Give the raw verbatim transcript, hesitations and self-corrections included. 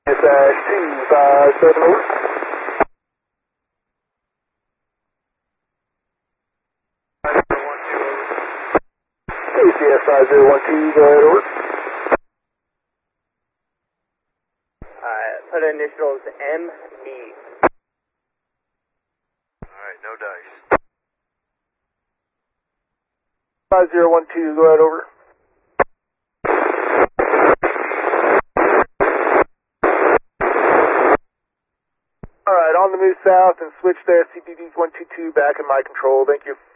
It's uh, two five seven over. A C S five zero one two, go ahead, over. Alright, put initials M E. Alright, no dice. five zero one two, go ahead, over. Alright, on the move south and switch there, C P Vs one two two back in my control, thank you.